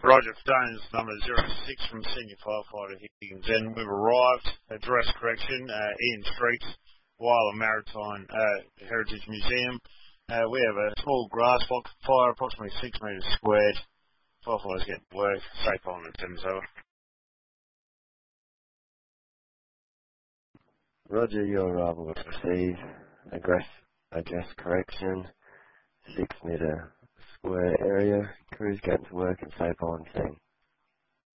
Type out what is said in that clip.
Roger, Stones number 06 from Senior Firefighter Higgins, and we've arrived, address correction, Ian Street, Wyler Maritime Heritage Museum. We have a small grass fire, approximately 6 metres squared. Firefighters get to work, safe on the 10 over. Roger, your arrival was received. Address correction, 6 metre square area. Crews getting to work and safe on scene.